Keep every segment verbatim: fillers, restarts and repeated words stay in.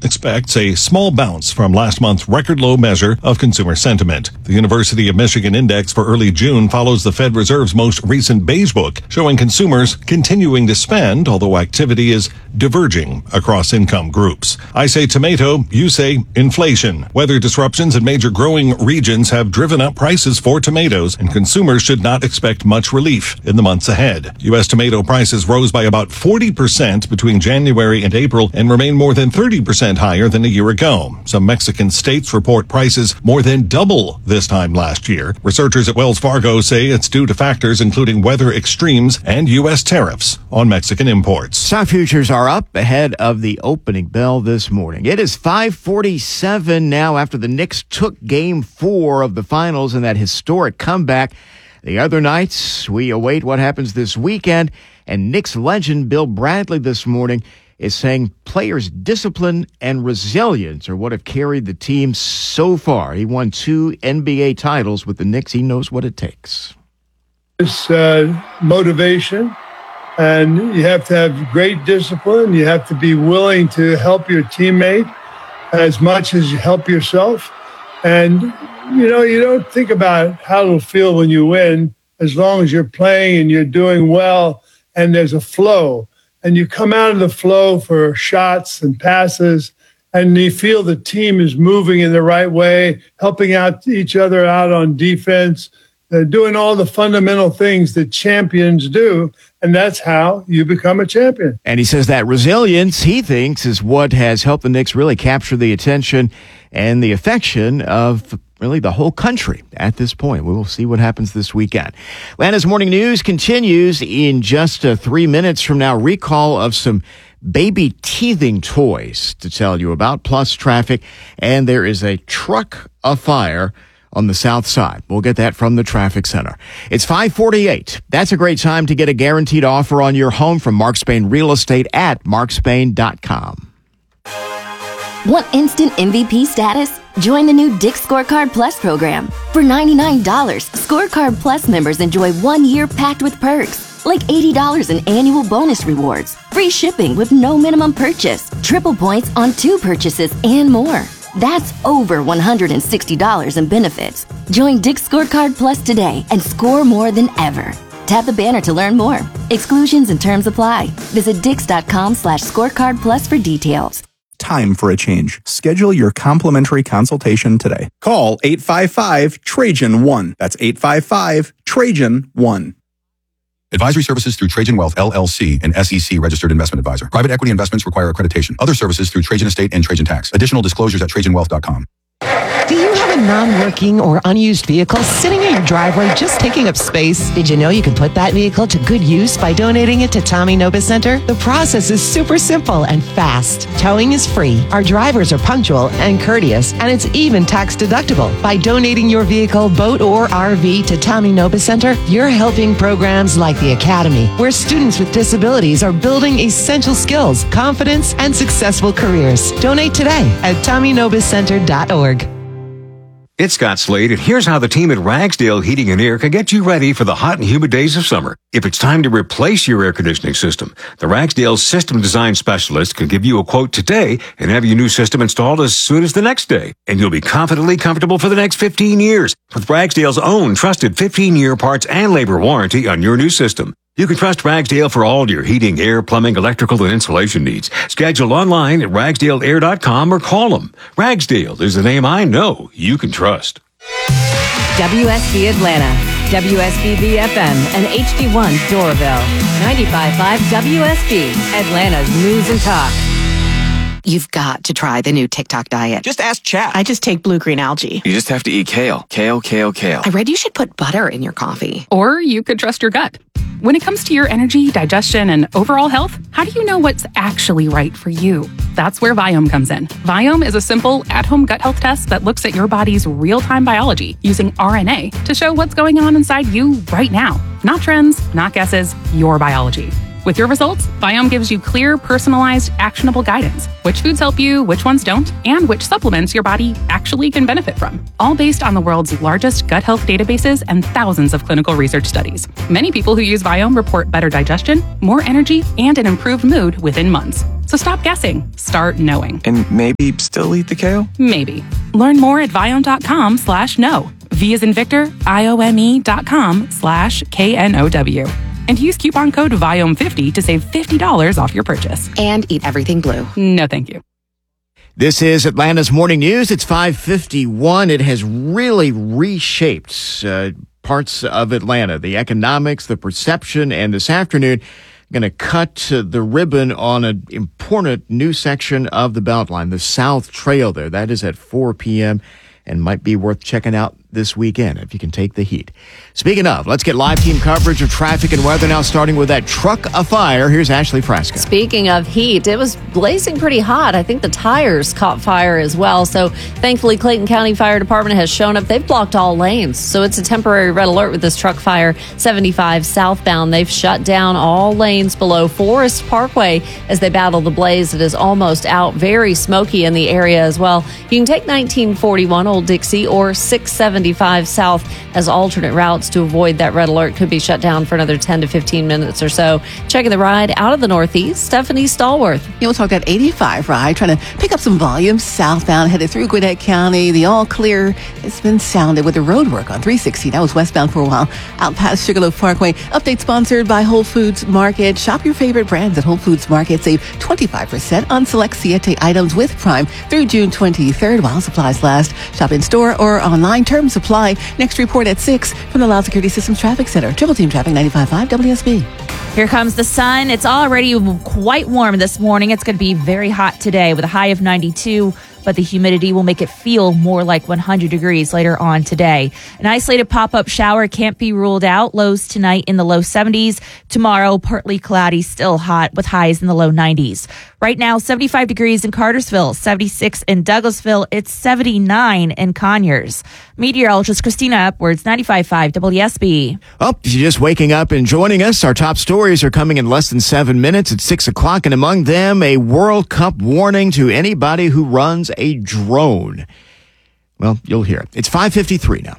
expects a small bounce from last month's record low measure of consumer sentiment. The University of Michigan Index for early June follows the Fed Reserve's most recent Beige Book, showing consumers continuing to spend, although activity is diverging across income groups. I say tomato, you say inflation. Weather disruptions in major growing regions have driven up prices for tomatoes, and consumers should not expect much relief in the months ahead. U S tomato prices rose by about forty percent between January and April and remain more than thirty percent higher than a year ago. Some Mexican states report prices more than double this time last year. Researchers at Wells Fargo say it's due to factors including weather extremes and U S tariffs on Mexican imports. Stock futures are up ahead of the opening bell this morning. It is five forty-seven now after the Knicks took game four of the finals in that historic comeback. The other nights, we await what happens this weekend, and Knicks legend Bill Bradley this morning is saying players' discipline and resilience are what have carried the team so far. He won two N B A titles with the Knicks. He knows what it takes. It's uh, motivation, and you have to have great discipline. You have to be willing to help your teammate as much as you help yourself. And, you know, you don't think about how it'll feel when you win, as long as you're playing and you're doing well and there's a flow. And you come out of the flow for shots and passes, and you feel the team is moving in the right way, helping out each other out on defense, uh, doing all the fundamental things that champions do. And that's how you become a champion. And he says that resilience, he thinks, is what has helped the Knicks really capture the attention and the affection of really the whole country at this point. We will see what happens this weekend. Atlanta's Morning News continues in just uh, three minutes from now. Recall of some baby teething toys to tell you about, plus traffic. And there is a truck afire on the south side. We'll get that from the traffic center. It's five forty-eight. That's a great time to get a guaranteed offer on your home from Mark Spain Real Estate at mark spain dot com. Want instant M V P status? Join the new Dick's Scorecard Plus program. For ninety-nine dollars, Scorecard Plus members enjoy one year packed with perks, like eighty dollars in annual bonus rewards, free shipping with no minimum purchase, triple points on two purchases, and more. That's over one hundred sixty dollars in benefits. Join Dick's Scorecard Plus today and score more than ever. Tap the banner to learn more. Exclusions and terms apply. Visit dix.com slash scorecard plus for details. Time for a change. Schedule your complimentary consultation today. Call eight five five, Trajan one. That's eight five five, Trajan one. Advisory services through Trajan Wealth, L L C, an S E C registered investment advisor. Private equity investments require accreditation. Other services through Trajan Estate and Trajan Tax. Additional disclosures at trajan wealth dot com. Do you have a non-working or unused vehicle sitting in your driveway just taking up space? Did you know you can put that vehicle to good use by donating it to Tommy Nobis Center? The process is super simple and fast. Towing is free. Our drivers are punctual and courteous, and it's even tax deductible. By donating your vehicle, boat, or R V to Tommy Nobis Center, you're helping programs like the Academy, where students with disabilities are building essential skills, confidence, and successful careers. Donate today at tommy nobis center dot org. It's Scott Slade, and here's how the team at Ragsdale Heating and Air can get you ready for the hot and humid days of summer. If it's time to replace your air conditioning system, the Ragsdale System Design Specialist can give you a quote today and have your new system installed as soon as the next day. And you'll be confidently comfortable for the next fifteen years with Ragsdale's own trusted fifteen-year parts and labor warranty on your new system. You can trust Ragsdale for all your heating, air, plumbing, electrical, and insulation needs. Schedule online at ragsdale air dot com or call them. Ragsdale is the name I know you can trust. W S B Atlanta, W S B B F M, and H D one Doraville. ninety-five point five W S B, Atlanta's News and Talk. You've got to try the new TikTok diet. Just ask chat. I just take blue-green algae. You just have to eat kale. Kale, kale, kale. I read you should put butter in your coffee. Or you could trust your gut. When it comes to your energy, digestion, and overall health, how do you know what's actually right for you? That's where Viome comes in. Viome is a simple, at-home gut health test that looks at your body's real-time biology using R N A to show what's going on inside you right now. Not trends, not guesses, your biology. With your results, Viome gives you clear, personalized, actionable guidance. Which foods help you, which ones don't, and which supplements your body actually can benefit from. All based on the world's largest gut health databases and thousands of clinical research studies. Many people who use Viome report better digestion, more energy, and an improved mood within months. So stop guessing. Start knowing. And maybe still eat the kale? Maybe. Learn more at Viome.com slash know. V as in Victor, I-O-M-E dot com slash K N O W. And use coupon code Viome fifty to save fifty dollars off your purchase. And eat everything blue. No, thank you. This is Atlanta's Morning News. It's five fifty-one. It has really reshaped uh, parts of Atlanta, the economics, the perception, and this afternoon, going to cut uh, the ribbon on an important new section of the Beltline, the South Trail there. That is at four p.m. and might be worth checking out this weekend if you can take the heat. Speaking of, let's get live team coverage of traffic and weather now, starting with that truck afire. Here's Ashley Frasca. Speaking of heat, it was blazing pretty hot. I think the tires caught fire as well. So thankfully, Clayton County Fire Department has shown up. They've blocked all lanes. So it's a temporary red alert with this truck fire seventy-five southbound. They've shut down all lanes below Forest Parkway as they battle the blaze. It is almost out. Very smoky in the area as well. You can take nineteen forty-one Old Dixie or six seventy-five South as alternate routes to avoid that red alert. Could be shut down for another ten to fifteen minutes or so. Checking the ride out of the Northeast, Stephanie Stallworth. You will talk that eighty-five ride, trying to pick up some volume southbound, headed through Gwinnett County. The all clear has been sounded with the road work on three sixty. That was westbound for a while. Out past Sugarloaf Parkway. Update sponsored by Whole Foods Market. Shop your favorite brands at Whole Foods Market. Save twenty-five percent on select Siete items with Prime through June twenty-third while supplies last. Shop in store or online. Terms apply. Next report at six from the Loud Security Systems Traffic Center. Triple Team Traffic ninety-five point five W S B. Here comes the sun. It's already quite warm this morning. It's going to be very hot today with a high of ninety-two, but the humidity will make it feel more like one hundred degrees later on today. An isolated pop-up shower can't be ruled out. Lows tonight in the low seventies. Tomorrow, partly cloudy, still hot with highs in the low nineties. Right now, seventy-five degrees in Cartersville, seventy-six in Douglasville. It's seventy-nine in Conyers. Meteorologist Christina Upwards, ninety-five point five W S B. Oh, if you're just waking up and joining us, our top stories are coming in less than seven minutes at six o'clock, and among them, a World Cup warning to anybody who runs a drone. Well, you'll hear it. It's five fifty-three now.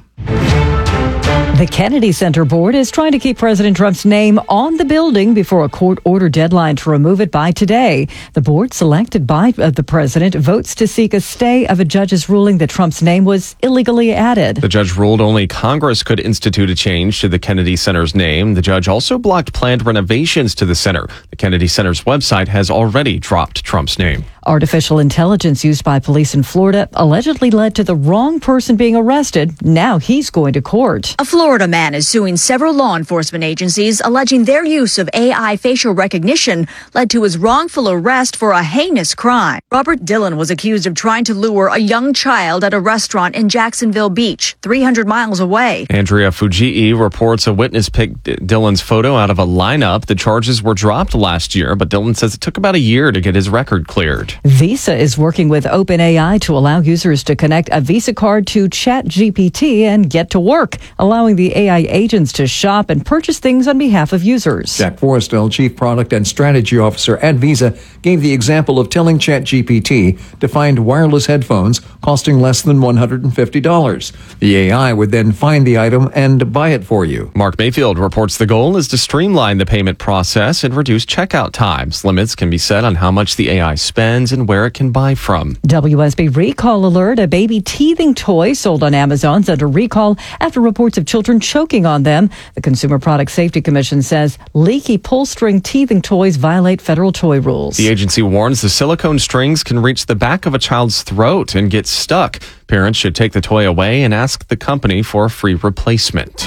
The Kennedy Center Board is trying to keep President Trump's name on the building before a court-ordered deadline to remove it by today. The board, selected by the president, votes to seek a stay of a judge's ruling that Trump's name was illegally added. The judge ruled only Congress could institute a change to the Kennedy Center's name. The judge also blocked planned renovations to the center. The Kennedy Center's website has already dropped Trump's name. Artificial intelligence used by police in Florida allegedly led to the wrong person being arrested. Now he's going to court. A Florida man is suing several law enforcement agencies alleging their use of A I facial recognition led to his wrongful arrest for a heinous crime. Robert Dillon was accused of trying to lure a young child at a restaurant in Jacksonville Beach, three hundred miles away. Andrea Fujii reports a witness picked Dillon's photo out of a lineup. The charges were dropped last year, but Dillon says it took about a year to get his record cleared. Visa is working with OpenAI to allow users to connect a Visa card to ChatGPT and get to work, allowing the A I agents to shop and purchase things on behalf of users. Jack Forrestal, Chief Product and Strategy Officer at Visa, gave the example of telling ChatGPT to find wireless headphones costing less than one hundred fifty dollars. The A I would then find the item and buy it for you. Mark Mayfield reports the goal is to streamline the payment process and reduce checkout times. Limits can be set on how much the A I spends and where it can buy from. W S B recall alert. A baby teething toy sold on Amazon's under recall after reports of children choking on them. The Consumer Product Safety Commission says leaky pull string teething toys violate federal toy rules. The agency warns the silicone strings can reach the back of a child's throat and get stuck. Parents should take the toy away and ask the company for a free replacement.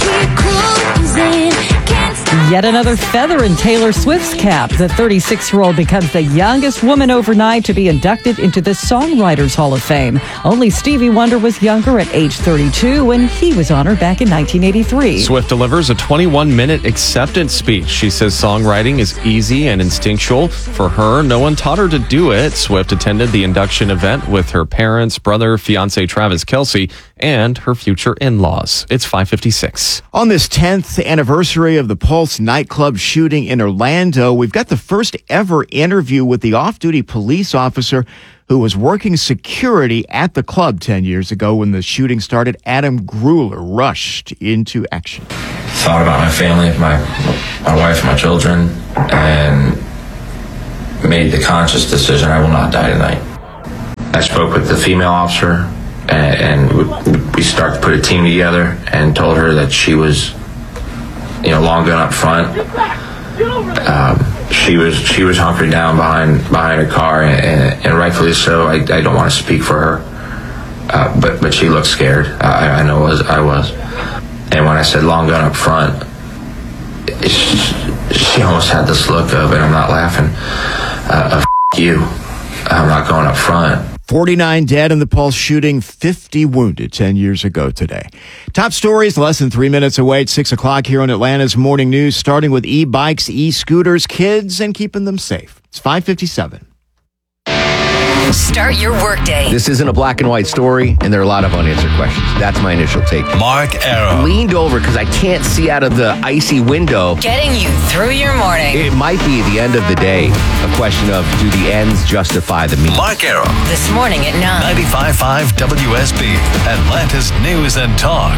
Yet another feather in Taylor Swift's cap. The thirty-six-year-old becomes the youngest woman overnight to be inducted into the Songwriters Hall of Fame. Only Stevie Wonder was younger at age thirty-two when he was honored back in nineteen eighty-three. Swift delivers a twenty-one minute acceptance speech. She says songwriting is easy and instinctual. For her, no one taught her to do it. Swift attended the induction event with her parents, brother, fiance Travis Kelce, and her future in-laws. It's five fifty-six. On this tenth anniversary of the Pulse nightclub shooting in Orlando, we've got the first ever interview with the off-duty police officer who was working security at the club ten years ago when the shooting started. Adam Gruler rushed into action. Thought about my family, my my wife, my children, and made the conscious decision, I will not die tonight. I spoke with the female officer, and, and we started to put a team together and told her that she was, you know, long gun up front. Um, she was she was hunkered down behind behind a car, and, and rightfully so. I, I don't want to speak for her, uh, but but she looked scared. I, I know was I was, and when I said long gun up front, she, she almost had this look of, and I'm not laughing, uh, of F- you. I'm not going up front. forty-nine dead in the Pulse shooting, fifty wounded ten years ago today. Top stories less than three minutes away at six o'clock here on Atlanta's Morning News, starting with e-bikes, e-scooters, kids, and keeping them safe. It's five fifty-seven. Start your workday. This isn't a black and white story, and there are a lot of unanswered questions. That's my initial take. Mark Arrow. Leaned over because I can't see out of the icy window. Getting you through your morning. It might be the end of the day. A question of, do the ends justify the means? Mark Arrow. This morning at nine. ninety-five point five W S B, Atlanta's News and Talk.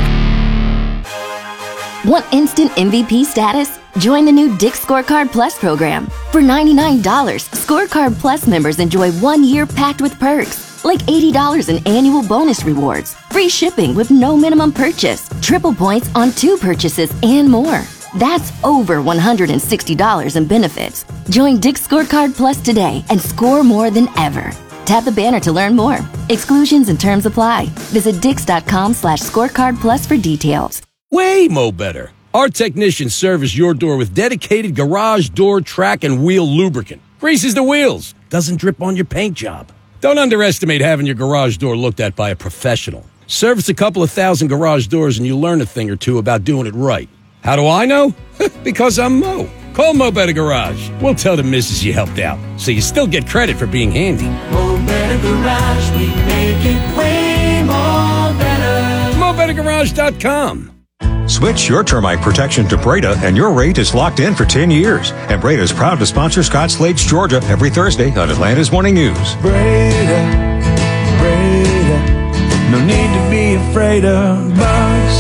Want instant M V P status? Join the new Dick's Scorecard Plus program. For ninety-nine dollars, Scorecard Plus members enjoy one year packed with perks, like eighty dollars in annual bonus rewards, free shipping with no minimum purchase, triple points on two purchases, and more. That's over one hundred sixty dollars in benefits. Join Dick's Scorecard Plus today and score more than ever. Tap the banner to learn more. Exclusions and terms apply. Visit dix.com slash scorecard plus for details. Way mo better. Our technicians service your door with dedicated garage door track and wheel lubricant. Greases the wheels. Doesn't drip on your paint job. Don't underestimate having your garage door looked at by a professional. Service a couple of thousand garage doors and you'll learn a thing or two about doing it right. How do I know? Because I'm Mo. Call Mo Better Garage. We'll tell the missus you helped out, so you still get credit for being handy. Mo Better Garage, we make it way more better. Mo Better Garage dot com. Switch your termite protection to Breda, and your rate is locked in for ten years. And Breda is proud to sponsor Scotts Lakes, Georgia, every Thursday on Atlanta's Morning News. Breda, Breda, no need to be afraid of bugs.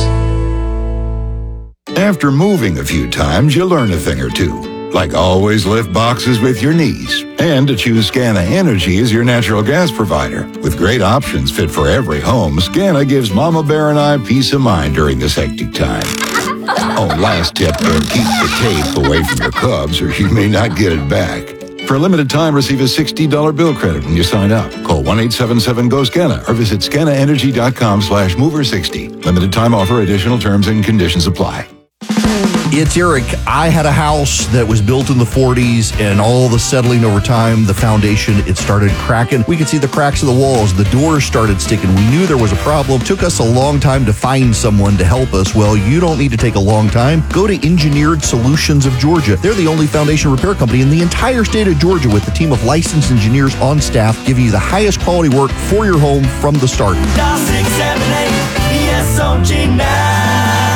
After moving a few times, you learn a thing or two. Like always lift boxes with your knees. And to choose Scana Energy as your natural gas provider. With great options fit for every home, Scana gives Mama Bear and I peace of mind during this hectic time. Oh, last tip, though, keep the tape away from your cubs or you may not get it back. For a limited time, receive a sixty dollars bill credit when you sign up. Call one eight seven seven GO SCANA or visit scanaenergy.com slash mover 60. Limited time offer, additional terms and conditions apply. It's Eric. I had a house that was built in the forties, and all the settling over time, the foundation, it started cracking. We could see the cracks of the walls. The doors started sticking. We knew there was a problem. Took us a long time to find someone to help us. Well, you don't need to take a long time. Go to Engineered Solutions of Georgia. They're the only foundation repair company in the entire state of Georgia with a team of licensed engineers on staff giving you the highest quality work for your home from the start. Dial six seven eight E S O G now.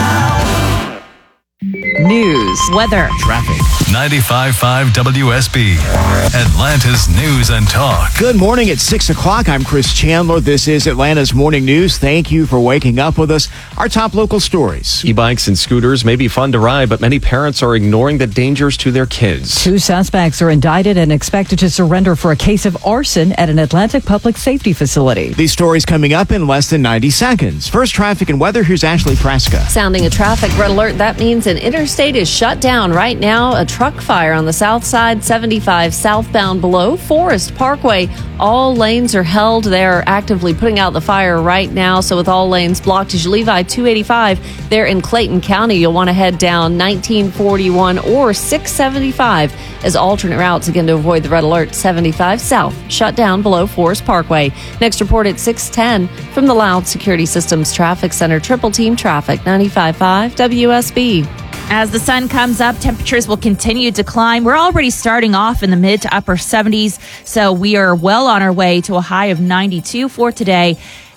News, weather, traffic. ninety-five point five W S B, Atlanta's News and Talk. Good morning at six o'clock. I'm Chris Chandler. This is Atlanta's Morning News. Thank you for waking up with us. Our top local stories. E-bikes and scooters may be fun to ride, but many parents are ignoring the dangers to their kids. Two suspects are indicted and expected to surrender for a case of arson at an Atlantic public safety facility. These stories coming up in less than ninety seconds. First, traffic and weather. Here's Ashley Preska. Sounding a traffic red alert. That means an interstate is shut down right now. A truck fire on the south side, seventy-five southbound below Forest Parkway. All lanes are held. They're actively putting out the fire right now. So with all lanes blocked as you leave I two eighty-five there in Clayton County, you'll want to head down nineteen forty-one or six seventy-five as alternate routes again to avoid the red alert. seventy-five south shut down below Forest Parkway. Next report at six ten from the Loud Security Systems Traffic Center. Triple Team Traffic, ninety-five point five W S B. As the sun comes up, temperatures will continue to climb. We're already starting off in the mid to upper seventies, so we are well on our way to a high of ninety-two for today.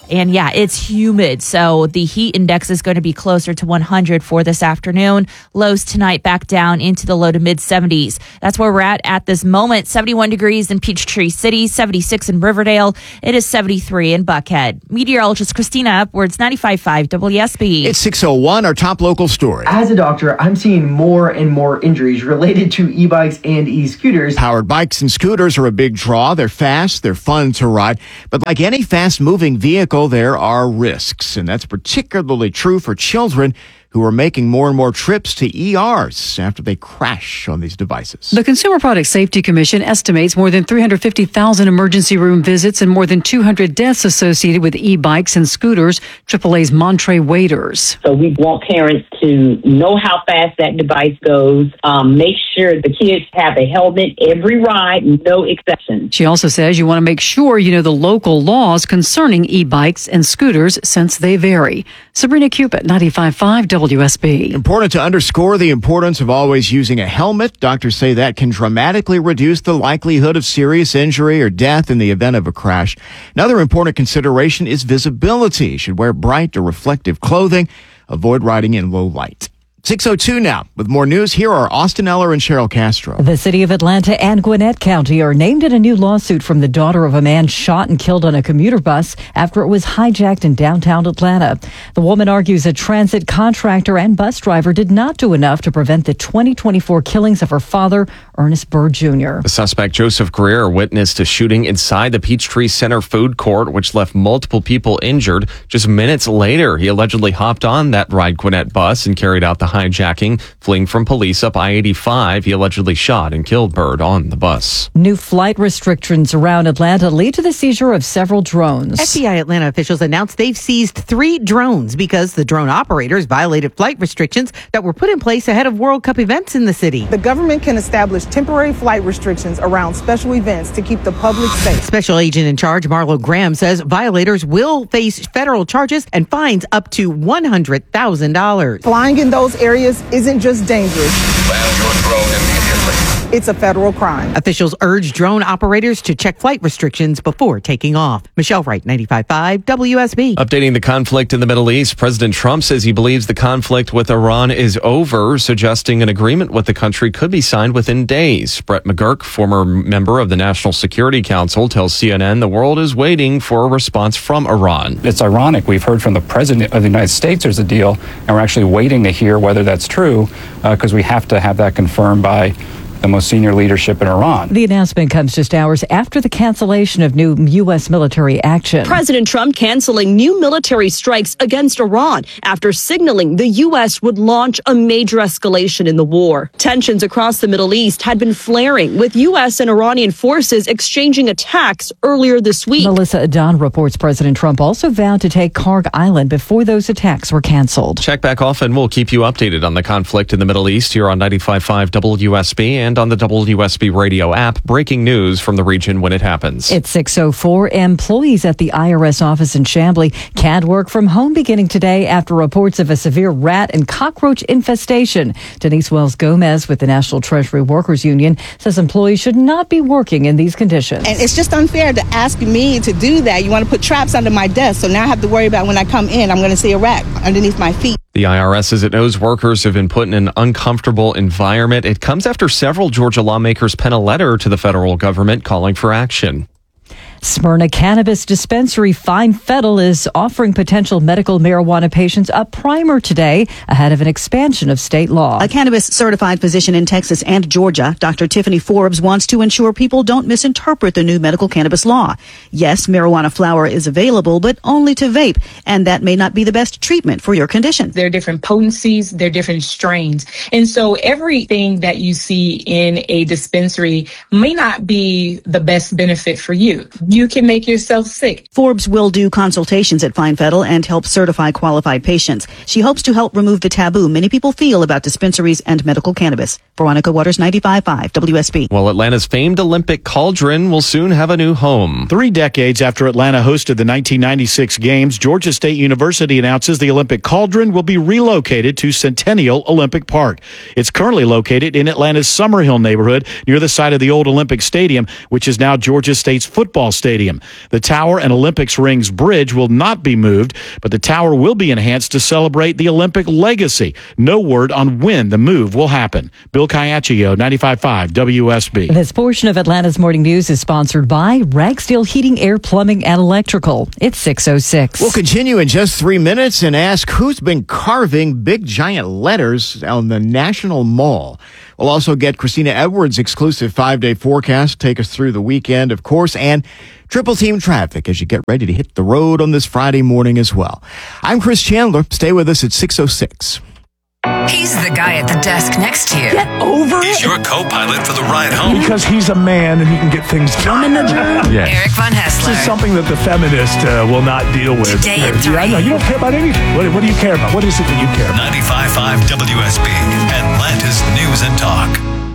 And yeah, it's humid. So the heat index is going to be closer to one hundred for this afternoon. Lows tonight back down into the low to mid seventies. That's where we're at at this moment. seventy-one degrees in Peachtree City, seventy-six in Riverdale. It is seventy-three in Buckhead. Meteorologist Christina Upwards, ninety-five point five W S B. It's six oh one, our top local story. As a doctor, I'm seeing more and more injuries related to e-bikes and e-scooters. Powered bikes and scooters are a big draw. They're fast, they're fun to ride. But like any fast-moving vehicle, there are risks. And that's particularly true for children who are making more and more trips to E Rs after they crash on these devices. The Consumer Product Safety Commission estimates more than three hundred fifty thousand emergency room visits and more than two hundred deaths associated with e-bikes and scooters, triple A's Montre Waiters. So we want parents to know how fast that device goes, um, make sure the kids have a helmet every ride, no exceptions. She also says you want to make sure you know the local laws concerning e-bikes and scooters since they vary. Sabrina Cupid, ninety-five point five W S B. Important to underscore the importance of always using a helmet. Doctors say that can dramatically reduce the likelihood of serious injury or death in the event of a crash. Another important consideration is visibility. You should wear bright or reflective clothing. Avoid riding in low light. six oh two now. With more news, here are Austin Eller and Cheryl Castro. The city of Atlanta and Gwinnett County are named in a new lawsuit from the daughter of a man shot and killed on a commuter bus after it was hijacked in downtown Atlanta. The woman argues a transit contractor and bus driver did not do enough to prevent the twenty twenty-four killings of her father, Ernest Byrd Junior The suspect, Joseph Greer, witnessed a shooting inside the Peachtree Center food court, which left multiple people injured. Just minutes later, he allegedly hopped on that Ride Gwinnett bus and carried out the hijacking. Fleeing from police up I eighty-five, he allegedly shot and killed Byrd on the bus. New flight restrictions around Atlanta lead to the seizure of several drones. F B I Atlanta officials announced they've seized three drones because the drone operators violated flight restrictions that were put in place ahead of World Cup events in the city. The government can establish temporary flight restrictions around special events to keep the public safe. Special agent in charge Marlo Graham says violators will face federal charges and fines up to one hundred thousand dollars. Flying in those areas isn't just dangerous. Land your drone immediately. It's a federal crime. Officials urge drone operators to check flight restrictions before taking off. Michelle Wright, ninety-five point five W S B. Updating the conflict in the Middle East, President Trump says he believes the conflict with Iran is over, suggesting an agreement with the country could be signed within days. Brett McGurk, former member of the National Security Council, tells C N N the world is waiting for a response from Iran. It's ironic. We've heard from the President of the United States there's a deal, and we're actually waiting to hear whether that's true, because uh, we have to have that confirmed by the most senior leadership in Iran. The announcement comes just hours after the cancellation of new U S military action. President Trump canceling new military strikes against Iran after signaling the U S would launch a major escalation in the war. Tensions across the Middle East had been flaring, with U S and Iranian forces exchanging attacks earlier this week. Melissa Adon reports President Trump also vowed to take Karg Island before those attacks were canceled. Check back often. We'll keep you updated on the conflict in the Middle East here on ninety-five point five W S B and on the W S B radio app. Breaking news from the region when it happens. It's six oh four. Employees at the I R S office in Chamblee can't work from home beginning today after reports of a severe rat and cockroach infestation. Denise Wells Gomez with the National Treasury Workers Union says employees should not be working in these conditions. And it's just unfair to ask me to do that. You want to put traps under my desk, so now I have to worry about when I come in, I'm going to see a rat underneath my feet. The I R S says it knows workers have been put in an uncomfortable environment. It comes after several Georgia lawmakers pen a letter to the federal government calling for action. Smyrna Cannabis Dispensary Fine Fettle is offering potential medical marijuana patients a primer today ahead of an expansion of state law. A cannabis certified physician in Texas and Georgia, Doctor Tiffany Forbes, wants to ensure people don't misinterpret the new medical cannabis law. Yes, marijuana flower is available, but only to vape, and that may not be the best treatment for your condition. There are different potencies, there are different strains. And so everything that you see in a dispensary may not be the best benefit for you. You can make yourself sick. Forbes will do consultations at Fine Fettle and help certify qualified patients. She hopes to help remove the taboo many people feel about dispensaries and medical cannabis. Veronica Waters, ninety-five point five W S B. Well, Atlanta's famed Olympic Cauldron will soon have a new home. Three decades after Atlanta hosted the nineteen ninety-six Games, Georgia State University announces the Olympic Cauldron will be relocated to Centennial Olympic Park. It's currently located in Atlanta's Summerhill neighborhood near the site of the old Olympic Stadium, which is now Georgia State's football stadium. Stadium. The tower and Olympics Rings Bridge will not be moved, but the tower will be enhanced to celebrate the Olympic legacy. No word on when the move will happen. Bill Caiaccio, ninety-five point five W S B. This portion of Atlanta's Morning News is sponsored by Ragsdale Heating, Air, Plumbing, and Electrical. It's six oh six. We'll continue in just three minutes and ask who's been carving big giant letters on the National Mall. We'll also get Christina Edwards' exclusive five-day forecast, take us through the weekend, of course, and triple team traffic as you get ready to hit the road on this Friday morning as well. I'm Chris Chandler. Stay with us at six oh six. He's the guy at the desk next to you. Get over He's it. your co-pilot for the ride home. Because he's a man and he can get things done. Yes. Eric Von Hessler. This is something that the feminist uh, will not deal with. Today at Yeah, I know. You don't care about anything. What, what do you care about? What is it that you care about? ninety-five point five W S B, Atlanta's News and Talk.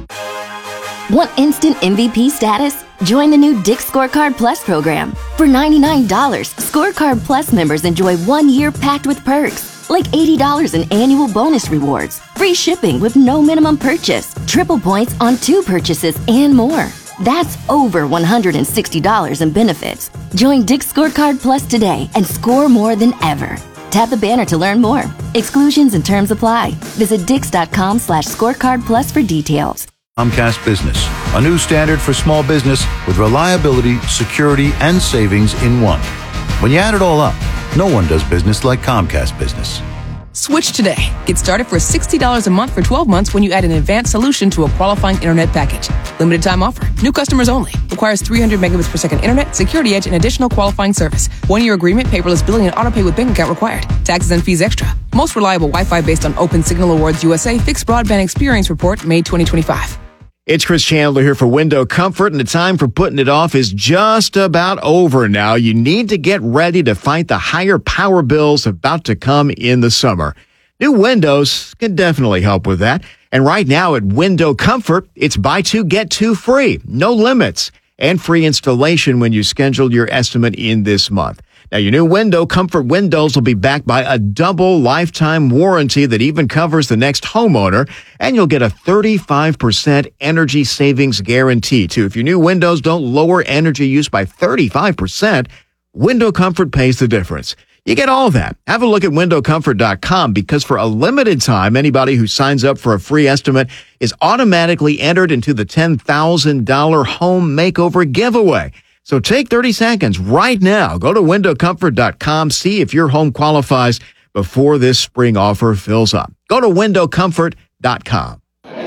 Want instant M V P status? Join the new Dick's Scorecard Plus program. For ninety-nine dollars, Scorecard Plus members enjoy one year packed with perks, like eighty dollars in annual bonus rewards, free shipping with no minimum purchase, triple points on two purchases, and more. That's over one hundred sixty dollars in benefits. Join Dick's Scorecard Plus today and score more than ever. Tap the banner to learn more. Exclusions and terms apply. Visit dix.com slash scorecard plus for details. Comcast Business, a new standard for small business with reliability, security, and savings in one. When you add it all up, no one does business like Comcast Business. Switch today. Get started for sixty dollars a month for twelve months when you add an advanced solution to a qualifying internet package. Limited time offer. New customers only. Requires three hundred megabits per second internet, security edge, and additional qualifying service. One-year agreement, paperless billing, and autopay with bank account required. Taxes and fees extra. Most reliable Wi-Fi based on Open Signal Awards U S A Fixed Broadband Experience Report, May twenty twenty-five. It's Chris Chandler here for Window Comfort, and the time for putting it off is just about over now. You need to get ready to fight the higher power bills about to come in the summer. New windows can definitely help with that. And right now at Window Comfort, it's buy two, get two free. No limits. And free installation when you schedule your estimate in this month. Now, your new Window Comfort windows will be backed by a double lifetime warranty that even covers the next homeowner, and you'll get a thirty-five percent energy savings guarantee, too. If your new windows don't lower energy use by thirty-five percent, Window Comfort pays the difference. You get all that. Have a look at window comfort dot com because for a limited time, anybody who signs up for a free estimate is automatically entered into the ten thousand dollars home makeover giveaway. So take thirty seconds right now. Go to window comfort dot com. See if your home qualifies before this spring offer fills up. Go to window comfort dot com.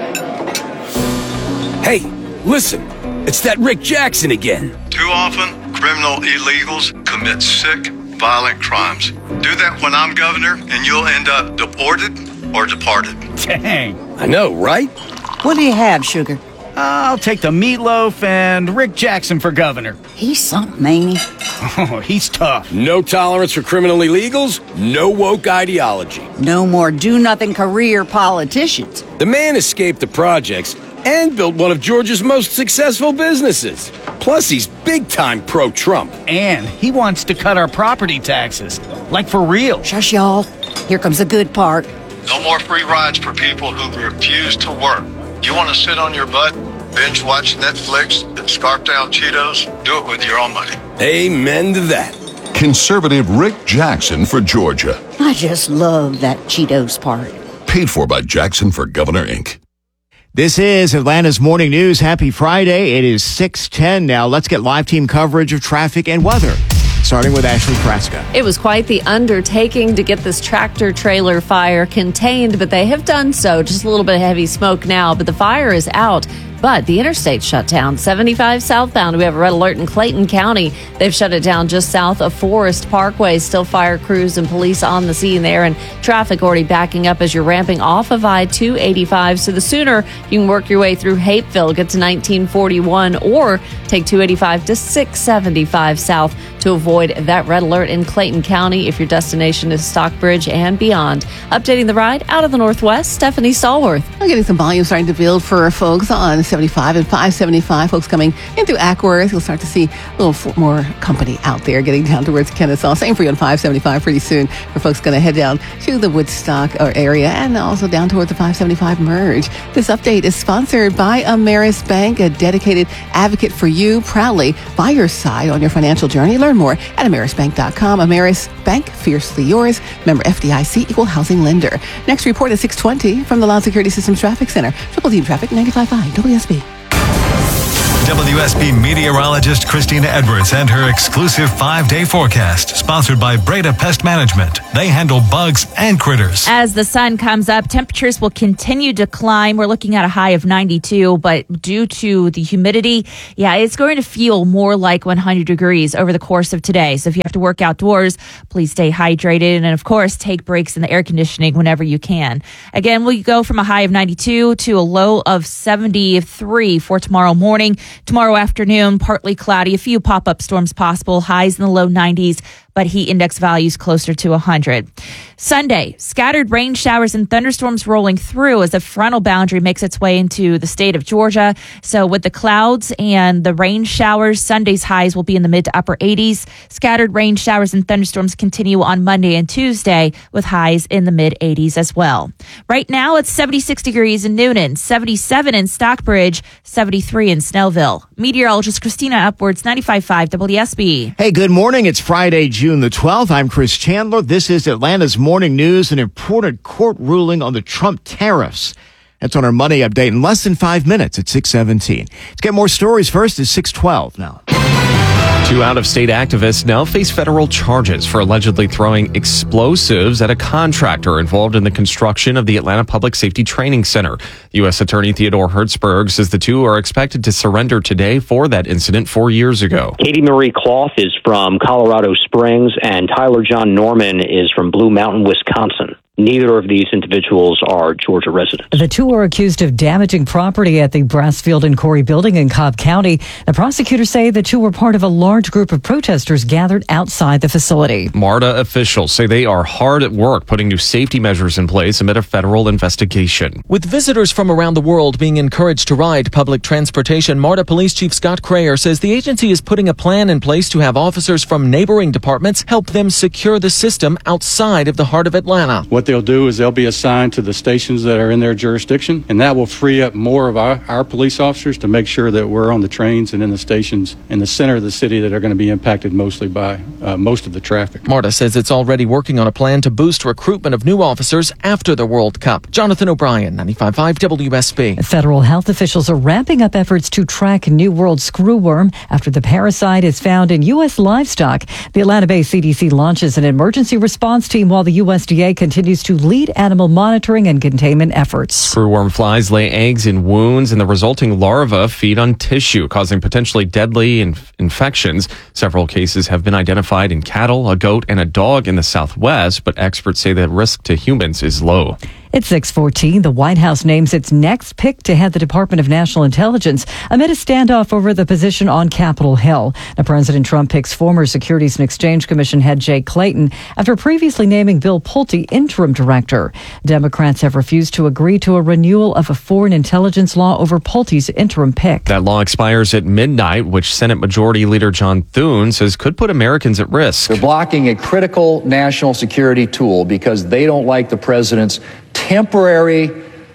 Hey, listen. It's that Rick Jackson again. Too often, criminal illegals commit sick, violent crimes. Do that when I'm governor, and you'll end up deported or departed. Dang. I know, right? What do you have, Sugar? I'll take the meatloaf and Rick Jackson for governor. He's something, ain't he? Oh, he's tough. No tolerance for criminal illegals, no woke ideology. No more do-nothing career politicians. The man escaped the projects and built one of Georgia's most successful businesses. Plus, he's big-time pro-Trump. And he wants to cut our property taxes. Like for real. Shush, y'all. Here comes the good part. No more free rides for people who refuse to work. You want to sit on your butt, binge watch Netflix, and scarf down Cheetos? Do it with your own money. Amen to that. Conservative Rick Jackson for Georgia. I just love that Cheetos part. Paid for by Jackson for Governor, Incorporated. This is Atlanta's Morning News. Happy Friday. It is six ten now. Let's get live team coverage of traffic and weather. Starting with Ashley Kraska. It was quite the undertaking to get this tractor trailer fire contained, but they have done so. Just a little bit of heavy smoke now, but the fire is out. But the interstate shut down. seventy-five southbound. We have a red alert in Clayton County. They've shut it down just south of Forest Parkway. Still fire crews and police on the scene there, and traffic already backing up as you're ramping off of I two eighty-five. So the sooner you can work your way through Hapeville, get to nineteen forty-one, or take two eighty-five to six seventy-five south to avoid that red alert in Clayton County if your destination is Stockbridge and beyond. Updating the ride out of the northwest, Stephanie Stallworth. I'm getting some volume starting to build for folks on seventy-five and five seventy-five. Folks coming in through Ackworth, you'll start to see a little more company out there getting down towards Kennesaw. Same for you on five seventy-five pretty soon for folks going to head down to the Woodstock area and also down towards the five seventy-five merge. This update is sponsored by Ameris Bank, a dedicated advocate for you, proudly by your side on your financial journey. Learn more at ameris bank dot com. Ameris Bank, fiercely yours. Member F D I C, equal housing lender. Next report at six twenty from the Loud Security Systems Traffic Center. Triple D Traffic, ninety-five point five W S B. W S B meteorologist Christina Edwards and her exclusive five-day forecast, sponsored by Breda Pest Management. They handle bugs and critters. As the sun comes up, temperatures will continue to climb. We're looking at a high of ninety-two, but due to the humidity, yeah, it's going to feel more like one hundred degrees over the course of today. So if you have to work outdoors, please stay hydrated and, of course, take breaks in the air conditioning whenever you can. Again, we'll go from a high of ninety-two to a low of seventy-three for tomorrow morning. Tomorrow afternoon, partly cloudy, a few pop-up storms possible, highs in the low nineties, but heat index values closer to one hundred. Sunday, scattered rain showers and thunderstorms rolling through as a frontal boundary makes its way into the state of Georgia. So with the clouds and the rain showers, Sunday's highs will be in the mid to upper eighties. Scattered rain showers and thunderstorms continue on Monday and Tuesday with highs in the mid eighties as well. Right now, it's seventy-six degrees in Noonan, seventy-seven in Stockbridge, seventy-three in Snellville. Meteorologist Christina Upwards, ninety-five point five W S B. Hey, good morning. It's Friday, June the twelfth. I'm Chris Chandler. This is Atlanta's Morning News, an important court ruling on the Trump tariffs. That's on our Money Update in less than five minutes at six seventeen. Let's get more stories first at six twelve now. Two out-of-state activists now face federal charges for allegedly throwing explosives at a contractor involved in the construction of the Atlanta Public Safety Training Center. U S Attorney Theodore Hertzberg says the two are expected to surrender today for that incident four years ago. Katie Marie Cloth is from Colorado Springs, and Tyler John Norman is from Blue Mountain, Wisconsin. Neither of these individuals are Georgia residents. The two are accused of damaging property at the Brassfield and Corey building in Cobb County. The prosecutors say the two were part of a large group of protesters gathered outside the facility. MARTA officials say they are hard at work putting new safety measures in place amid a federal investigation. With visitors from around the world being encouraged to ride public transportation, MARTA Police Chief Scott Crayer says the agency is putting a plan in place to have officers from neighboring departments help them secure the system outside of the heart of Atlanta. What they'll do is they'll be assigned to the stations that are in their jurisdiction, and that will free up more of our, our police officers to make sure that we're on the trains and in the stations in the center of the city that are going to be impacted mostly by uh, most of the traffic. MARTA says it's already working on a plan to boost recruitment of new officers after the World Cup. Jonathan O'Brien, ninety-five point five W S B. Federal health officials are ramping up efforts to track New World screwworm after the parasite is found in U S livestock. The Atlanta-based C D C launches an emergency response team while the U S D A continues to lead animal monitoring and containment efforts. Screwworm flies lay eggs in wounds, and the resulting larvae feed on tissue, causing potentially deadly inf- infections. Several cases have been identified in cattle, a goat, and a dog in the Southwest, but experts say the risk to humans is low. It's six fourteen. The White House names its next pick to head the Department of National Intelligence amid a standoff over the position on Capitol Hill. Now, President Trump picks former Securities and Exchange Commission head Jay Clayton after previously naming Bill Pulte interim director. Democrats have refused to agree to a renewal of a foreign intelligence law over Pulte's interim pick. That law expires at midnight, which Senate Majority Leader John Thune says could put Americans at risk. They're blocking a critical national security tool because they don't like the president's temporary,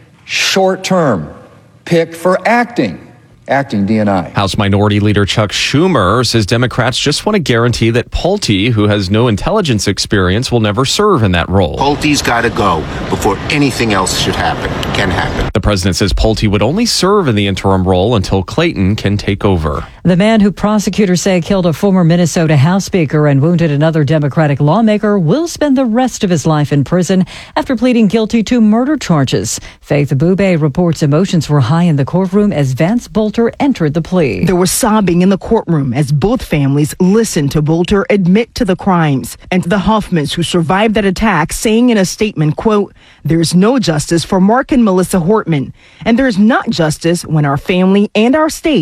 short-term pick for acting. Acting D N I. House Minority Leader Chuck Schumer says Democrats just want to guarantee that Pulte, who has no intelligence experience, will never serve in that role. Pulte's got to go before anything else should happen, can happen. The president says Pulte would only serve in the interim role until Clayton can take over. The man who prosecutors say killed a former Minnesota House Speaker and wounded another Democratic lawmaker will spend the rest of his life in prison after pleading guilty to murder charges. Faith Abube reports emotions were high in the courtroom as Vance Bolter entered the plea. There was sobbing in the courtroom as both families listened to Bolter admit to the crimes, and the Hoffmans who survived that attack saying in a statement, quote, "There's no justice for Mark and Melissa Hortman, and there's not justice when our family and our state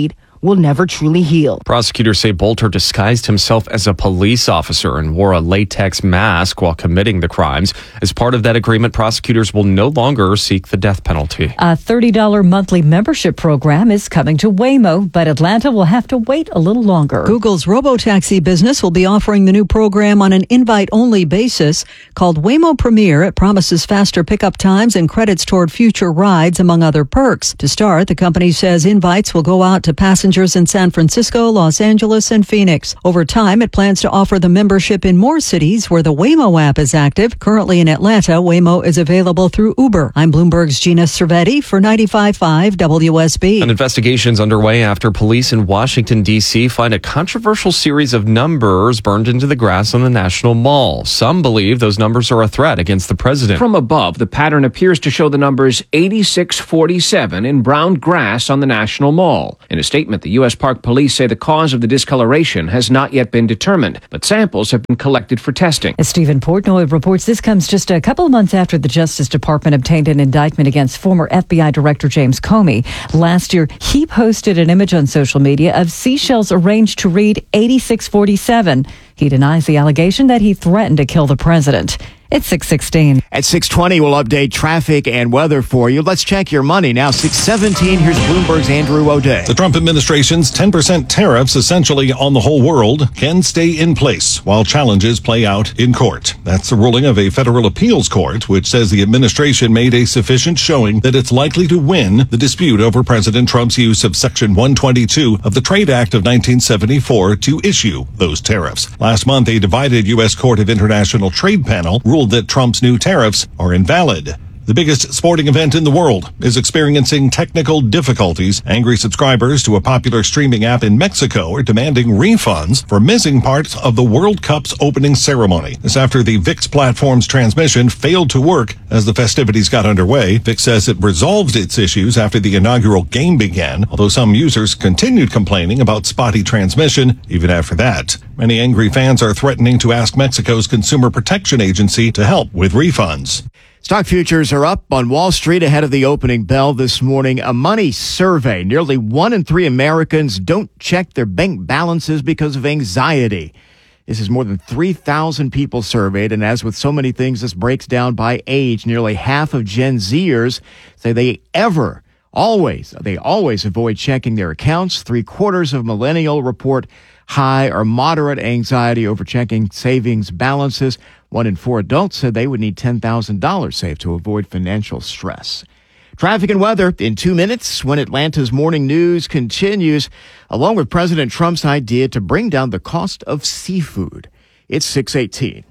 will never truly heal. Prosecutors say Bolter disguised himself as a police officer and wore a latex mask while committing the crimes. As part of that agreement, prosecutors will no longer seek the death penalty. A thirty dollars monthly membership program is coming to Waymo, but Atlanta will have to wait a little longer. Google's robotaxi business will be offering the new program on an invite-only basis. Called Waymo Premier, it promises faster pickup times and credits toward future rides, among other perks. To start, the company says invites will go out to passengers in San Francisco, Los Angeles, and Phoenix. Over time, it plans to offer the membership in more cities where the Waymo app is active. Currently in Atlanta, Waymo is available through Uber. I'm Bloomberg's Gina Cervetti for ninety-five point five W S B. An investigation's underway after police in Washington, D C find a controversial series of numbers burned into the grass on the National Mall. Some believe those numbers are a threat against the president. From above, the pattern appears to show the numbers eighty-six forty-seven in brown grass on the National Mall. In a statement, the U S Park Police say the cause of the discoloration has not yet been determined, but samples have been collected for testing. As Stephen Portnoy reports, this comes just a couple of months after the Justice Department obtained an indictment against former F B I Director James Comey. Last year, he posted an image on social media of seashells arranged to read eighty-six forty-seven. He denies the allegation that he threatened to kill the president. It's six sixteen. At six twenty, we'll update traffic and weather for you. Let's check your money now. six seventeen, here's Bloomberg's Andrew O'Day. The Trump administration's ten percent tariffs, essentially on the whole world, can stay in place while challenges play out in court. That's the ruling of a federal appeals court, which says the administration made a sufficient showing that it's likely to win the dispute over President Trump's use of Section one twenty-two of the Trade Act of nineteen seventy-four to issue those tariffs. Last month, a divided U S Court of International Trade panel ruled that Trump's new tariffs are invalid. The biggest sporting event in the world is experiencing technical difficulties. Angry subscribers to a popular streaming app in Mexico are demanding refunds for missing parts of the World Cup's opening ceremony. This after the V I X platform's transmission failed to work as the festivities got underway. V I X says it resolved its issues after the inaugural game began, although some users continued complaining about spotty transmission even after that. Many angry fans are threatening to ask Mexico's Consumer Protection Agency to help with refunds. Stock futures are up on Wall Street ahead of the opening bell this morning. A money survey. Nearly one in three Americans don't check their bank balances because of anxiety. This is more than three thousand people surveyed, and as with so many things, this breaks down by age. Nearly half of Gen Zers say they ever, always, they always avoid checking their accounts. Three quarters of millennial report high or moderate anxiety over checking savings balances. One in four adults said they would need ten thousand dollars saved to avoid financial stress. Traffic and weather in two minutes when Atlanta's morning news continues, along with President Trump's idea to bring down the cost of seafood. It's six eighteen.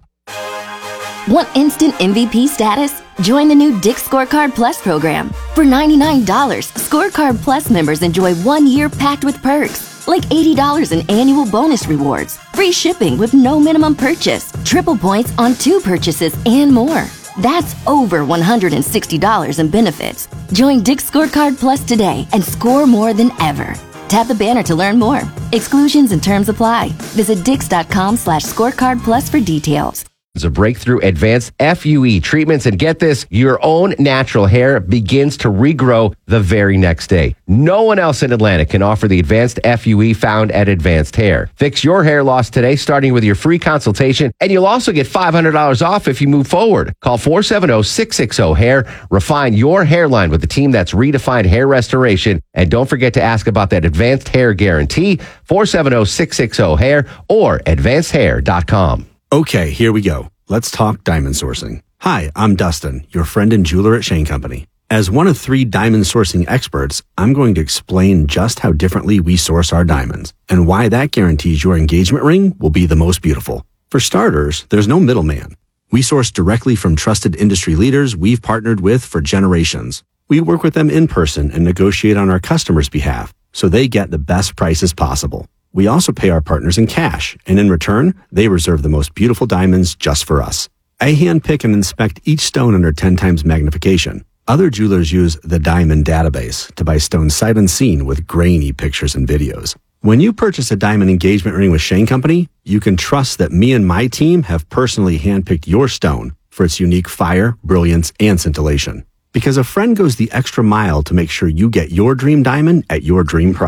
Want instant M V P status? Join the new Dick's Scorecard Plus program. For ninety-nine dollars, Scorecard Plus members enjoy one year packed with perks, like eighty dollars in annual bonus rewards, free shipping with no minimum purchase, triple points on two purchases, and more. That's over one hundred sixty dollars in benefits. Join Dick's Scorecard Plus today and score more than ever. Tap the banner to learn more. Exclusions and terms apply. Visit dix.com slash scorecard plus for details. Of breakthrough advanced F U E treatments, and get this, your own natural hair begins to regrow the very next day. No one else in Atlanta can offer the advanced F U E found at Advanced Hair. Fix your hair loss today, starting with your free consultation, and you'll also get five hundred dollars off if you move forward. Call four seven zero, six six zero, hair. Refine your hairline with the team that's redefined hair restoration, and don't forget to ask about that advanced hair guarantee. four seven zero, six six zero, hair or advanced hair dot com. Okay, here we go. Let's talk diamond sourcing. Hi, I'm Dustin, your friend and jeweler at Shane Company. As one of three diamond sourcing experts, I'm going to explain just how differently we source our diamonds and why that guarantees your engagement ring will be the most beautiful. For starters, there's no middleman. We source directly from trusted industry leaders we've partnered with for generations. We work with them in person and negotiate on our customers' behalf so they get the best prices possible. We also pay our partners in cash, and in return, they reserve the most beautiful diamonds just for us. I handpick and inspect each stone under ten times magnification. Other jewelers use the Diamond Database to buy stones sight unseen with grainy pictures and videos. When you purchase a diamond engagement ring with Shane Company, you can trust that me and my team have personally handpicked your stone for its unique fire, brilliance, and scintillation. Because a friend goes the extra mile to make sure you get your dream diamond at your dream price.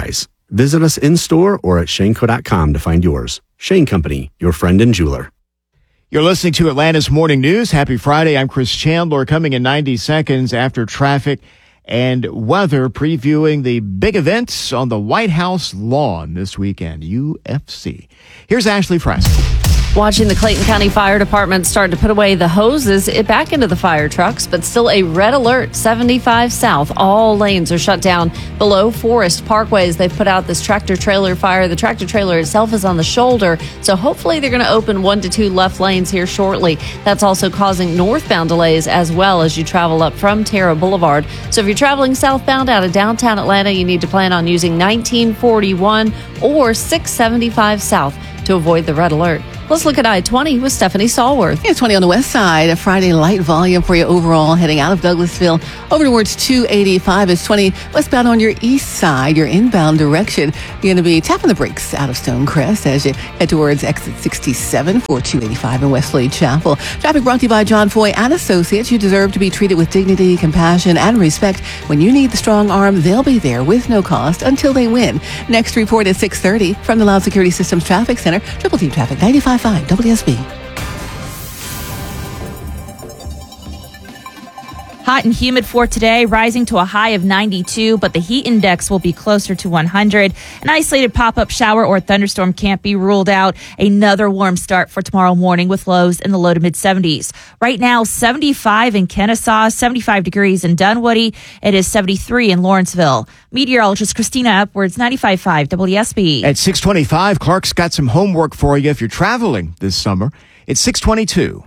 Visit us in-store or at shane co dot com to find yours. Shane Company, your friend and jeweler. You're listening to Atlanta's Morning News. Happy Friday. I'm Chris Chandler, coming in ninety seconds after traffic and weather, previewing the big events on the White House lawn this weekend, U F C. Here's Ashley Frasco. Watching the Clayton County Fire Department start to put away the hoses it back into the fire trucks, but still a red alert, seventy-five south. All lanes are shut down below Forest Parkways. They've put out this tractor trailer fire. The tractor trailer itself is on the shoulder, so hopefully they're going to open one to two left lanes here shortly. That's also causing northbound delays as well as you travel up from Terra Boulevard. So if you're traveling southbound out of downtown Atlanta, you need to plan on using nineteen forty-one or six seventy-five south to avoid the red alert. Let's look at I twenty with Stephanie Stallworth. Yeah, twenty on the west side. A Friday light volume for you overall heading out of Douglasville over towards two eighty-five. It's twenty westbound on your east side, your inbound direction. You're going to be tapping the brakes out of Stonecrest as you head towards exit sixty-seven for two eighty-five in Westlake Chapel. Traffic brought to you by John Foy and Associates. You deserve to be treated with dignity, compassion, and respect. When you need the strong arm, they'll be there with no cost until they win. Next report at six thirty from the Loud Security Systems Traffic Center. Triple Team Traffic ninety-five point five W S B. Hot and humid for today, rising to a high of ninety-two, but the heat index will be closer to one hundred. An isolated pop-up shower or thunderstorm can't be ruled out. Another warm start for tomorrow morning with lows in the low to mid seventies. Right now, seventy-five in Kennesaw, seventy-five degrees in Dunwoody. It is seventy-three in Lawrenceville. Meteorologist Christina Upwards, ninety-five point five W S B. At six twenty-five, Clark's got some homework for you if you're traveling this summer. It's six twenty-two.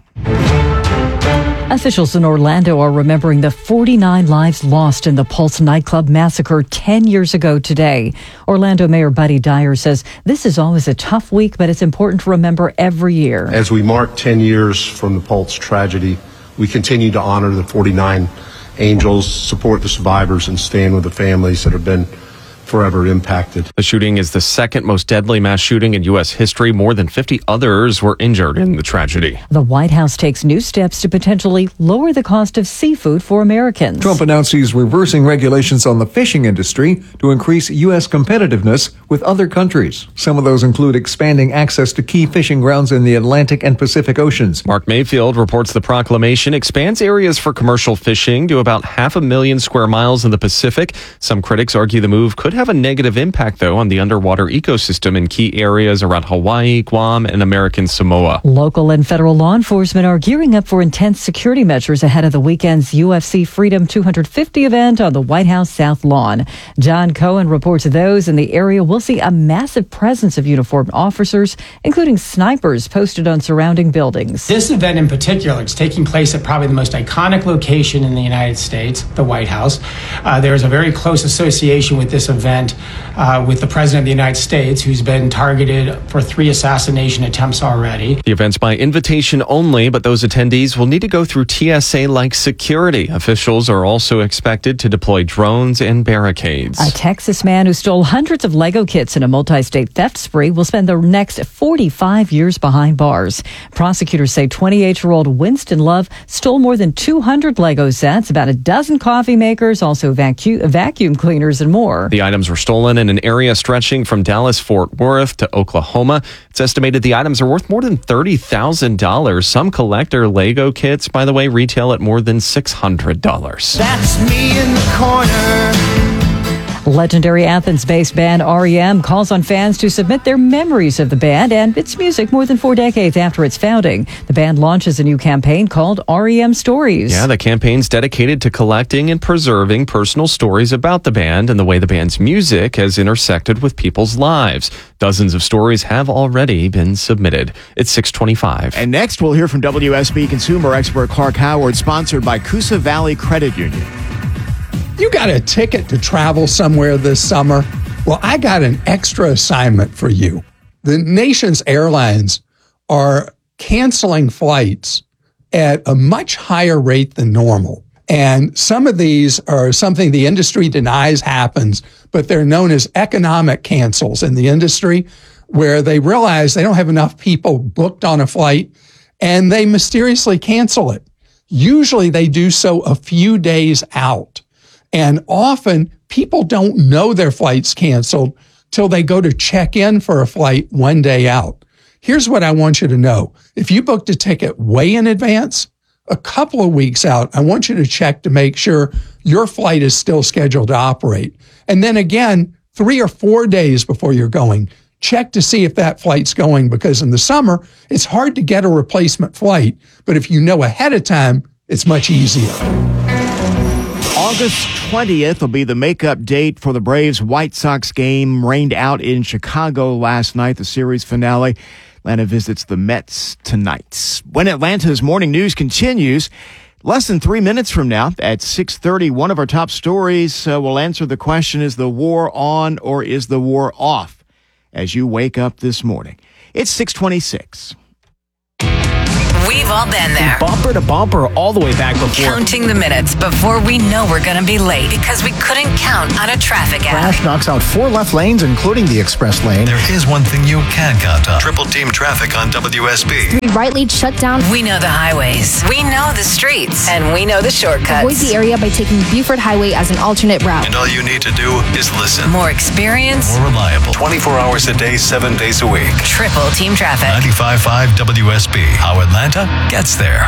Officials in Orlando are remembering the forty-nine lives lost in the Pulse nightclub massacre ten years ago today. Orlando Mayor Buddy Dyer says this is always a tough week, but it's important to remember every year. As we mark ten years from the Pulse tragedy, we continue to honor the forty-nine angels, support the survivors, and stand with the families that have been forever impacted. The shooting is the second most deadly mass shooting in U S history. More than fifty others were injured in the tragedy. The White House takes new steps to potentially lower the cost of seafood for Americans. Trump announced he's reversing regulations on the fishing industry to increase U S competitiveness with other countries. Some of those include expanding access to key fishing grounds in the Atlantic and Pacific Oceans. Mark Mayfield reports the proclamation expands areas for commercial fishing to about half a million square miles in the Pacific. Some critics argue the move could have a negative impact, though, on the underwater ecosystem in key areas around Hawaii, Guam, and American Samoa. Local and federal law enforcement are gearing up for intense security measures ahead of the weekend's U F C Freedom two fifty event on the White House South Lawn. John Cohen reports those in the area will see a massive presence of uniformed officers, including snipers posted on surrounding buildings. This event in particular is taking place at probably the most iconic location in the United States, the White House. Uh, there is a very close association with this event uh, with the President of the United States, who's been targeted for three assassination attempts already. The event's by invitation only, but those attendees will need to go through T S A-like security. Officials are also expected to deploy drones and barricades. A Texas man who stole hundreds of Lego kits in a multi-state theft spree will spend the next forty-five years behind bars. Prosecutors say twenty-eight-year-old Winston Love stole more than two hundred Lego sets, about a dozen coffee makers, also vacu- vacuum cleaners, and more. The items were stolen in an area stretching from Dallas-Fort Worth to Oklahoma. It's estimated the items are worth more than thirty thousand dollars. Some collector Lego kits, by the way, retail at more than six hundred dollars. That's me in the corner. Legendary Athens-based band R E M calls on fans to submit their memories of the band and its music more than four decades after its founding. The band launches a new campaign called R E M Stories. Yeah, the campaign's dedicated to collecting and preserving personal stories about the band and the way the band's music has intersected with people's lives. Dozens of stories have already been submitted. It's six twenty-five. And next, we'll hear from W S B consumer expert Clark Howard, sponsored by Coosa Valley Credit Union. You got a ticket to travel somewhere this summer? Well, I got an extra assignment for you. The nation's airlines are canceling flights at a much higher rate than normal. And some of these are something the industry denies happens, but they're known as economic cancels in the industry, where they realize they don't have enough people booked on a flight and they mysteriously cancel it. Usually they do so a few days out. And often people don't know their flight's canceled till they go to check in for a flight one day out. Here's what I want you to know. If you booked a ticket way in advance, a couple of weeks out, I want you to check to make sure your flight is still scheduled to operate. And then again, three or four days before you're going, check to see if that flight's going, because in the summer, it's hard to get a replacement flight. But if you know ahead of time, it's much easier. August twentieth will be the makeup date for the Braves-White Sox game rained out in Chicago last night, the series finale. Atlanta visits the Mets tonight. When Atlanta's morning news continues, less than three minutes from now at six thirty, one of our top stories uh, will answer the question, is the war on or is the war off? As you wake up this morning. It's six twenty-six. We've all been there. Bumper to bumper all the way back before. Counting the minutes before we know we're going to be late because we couldn't count on a traffic app. Crash knocks out four left lanes, including the express lane. There is one thing you can count on. Triple team traffic on W S B. Three right lanes shut down. We know the highways. We know the streets. And we know the shortcuts. Avoid the area by taking Buford Highway as an alternate route. And all you need to do is listen. More experience. More reliable. twenty-four hours a day, seven days a week. Triple team traffic. ninety-five point five W S B. How Atlanta gets there.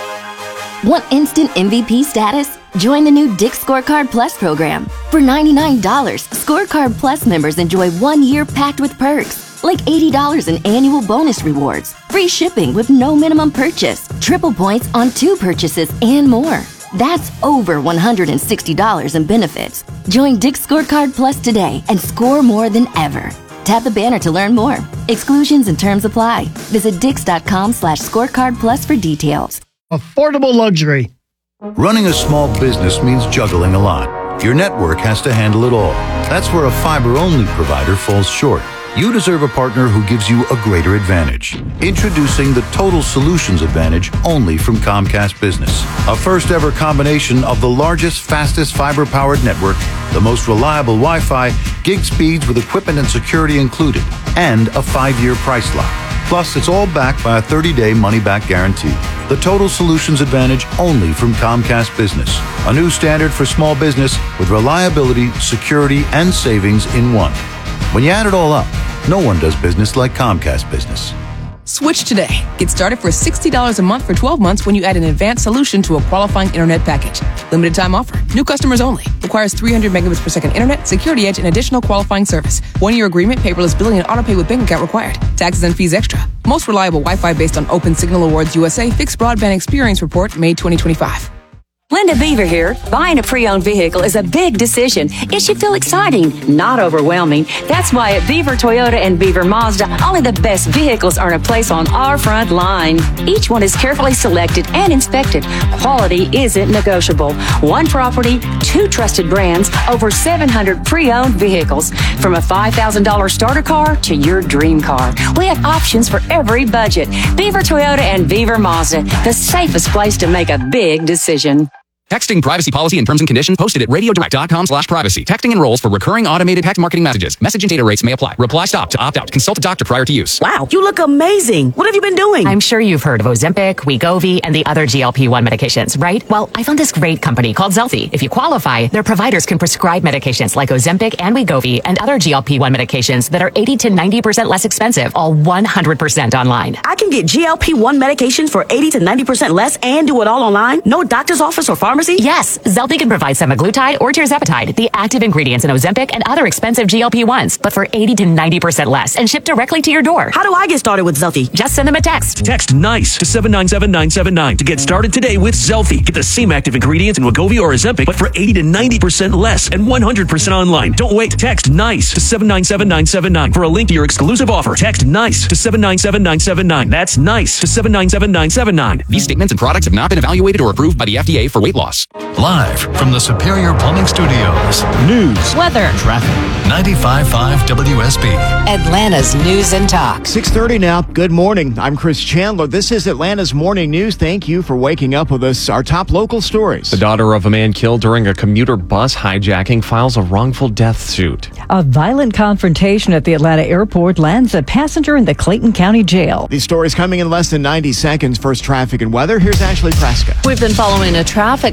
Want instant M V P status? Join the new Dick's Scorecard Plus program. For ninety-nine dollars, Scorecard Plus members enjoy one year packed with perks, like eighty dollars in annual bonus rewards, free shipping with no minimum purchase, triple points on two purchases, and more. That's over one hundred sixty dollars in benefits. Join Dick's Scorecard Plus today and score more than ever. Tap the banner to learn more. Exclusions and terms apply. Visit dix.com slash scorecard plus for details. Affordable luxury. Running a small business means juggling a lot. Your network has to handle it all. That's where a fiber-only provider falls short. You deserve a partner who gives you a greater advantage. Introducing the Total Solutions Advantage only from Comcast Business. A first-ever combination of the largest, fastest fiber-powered network, the most reliable Wi-Fi, gig speeds with equipment and security included, and a five-year price lock. Plus, it's all backed by a thirty-day money-back guarantee. The Total Solutions Advantage only from Comcast Business. A new standard for small business with reliability, security, and savings in one. When you add it all up, no one does business like Comcast Business. Switch today. Get started for sixty dollars a month for twelve months when you add an advanced solution to a qualifying internet package. Limited time offer. New customers only. Requires three hundred megabits per second internet, security edge, and additional qualifying service. One-year agreement, paperless billing, and autopay with bank account required. Taxes and fees extra. Most reliable Wi-Fi based on Open Signal Awards U S A Fixed Broadband Experience Report, May twenty twenty-five. Linda Beaver here. Buying a pre-owned vehicle is a big decision. It should feel exciting, not overwhelming. That's why at Beaver Toyota and Beaver Mazda, only the best vehicles earn a place on our front line. Each one is carefully selected and inspected. Quality isn't negotiable. One property, two trusted brands, over seven hundred pre-owned vehicles. From a five thousand dollars starter car to your dream car. We have options for every budget. Beaver Toyota and Beaver Mazda, the safest place to make a big decision. Texting privacy policy and terms and conditions posted at radiodirect.com slash privacy. Texting enrolls for recurring automated text marketing messages. Message and data rates may apply. Reply stop to opt out. Consult a doctor prior to use. Wow, you look amazing. What have you been doing? I'm sure you've heard of Ozempic, Wegovy, and the other G L P one medications, right? Well, I found this great company called Zelfie. If you qualify, their providers can prescribe medications like Ozempic and Wegovy and other G L P one medications that are eighty to ninety percent less expensive, all one hundred percent online. I can get G L P one medications for eighty to ninety percent less and do it all online? No doctor's office or pharmacy? Yes, Zelfie can provide semaglutide or tirzepatide, the active ingredients in Ozempic and other expensive G L P ones, but for eighty to ninety percent less and shipped directly to your door. How do I get started with Zelfie? Just send them a text. Text NICE to seven nine seven nine seven nine to get started today with Zelfie. Get the same active ingredients in Wegovy or Ozempic, but for eighty to ninety percent less and one hundred percent online. Don't wait. Text NICE to seven nine seven nine seven nine for a link to your exclusive offer. Text NICE to seven nine seven nine seven nine. That's NICE to seven nine seven nine seven nine. These statements and products have not been evaluated or approved by the F D A for weight loss. Live from the Superior Plumbing Studios. News, weather, traffic. ninety-five point five W S B. Atlanta's News and Talk. six thirty now. Good morning. I'm Chris Chandler. This is Atlanta's Morning News. Thank you for waking up with us. Our top local stories. The daughter of a man killed during a commuter bus hijacking files a wrongful death suit. A violent confrontation at the Atlanta airport lands a passenger in the Clayton County Jail. These stories coming in less than ninety seconds. First, traffic and weather. Here's Ashley Prescott. We've been following a traffic